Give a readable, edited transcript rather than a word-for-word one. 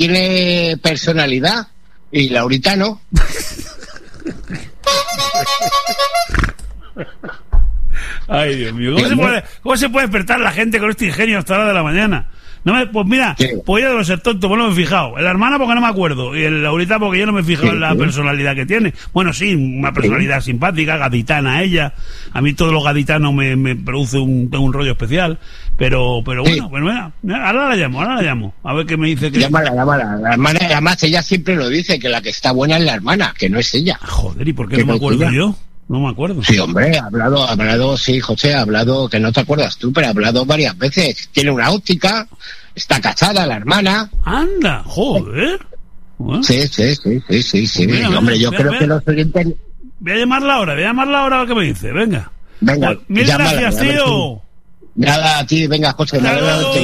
tiene personalidad y Laurita no. Ay, Dios mío, ¿cómo se puede despertar la gente con este ingenio hasta la hora de la mañana? Pues mira, pues ya debo ser tonto, pues no me he fijado. En la hermana porque no me acuerdo, y en Laurita porque yo no me he fijado en la personalidad que tiene. Bueno, sí, una personalidad simpática, gaditana ella. A mí todo lo gaditano me produce tengo un rollo especial. Pero bueno, pues mira, ahora la llamo. A ver qué me dice. Llámala. La hermana, además ella siempre lo dice, que la que está buena es la hermana, que no es ella. Joder, ¿y por qué no me acuerdo yo? No me acuerdo. Sí, hombre, ha hablado, sí, José, ha hablado, que no te acuerdas tú, pero ha hablado varias veces. Tiene una óptica, está casada la hermana. Anda, joder. Bueno. Sí. Mira, hombre, yo creo que los oyentes... Voy a llamarla ahora a ver qué me dice, venga. Venga, mil gracias, tío. Nada, a ti, venga, José.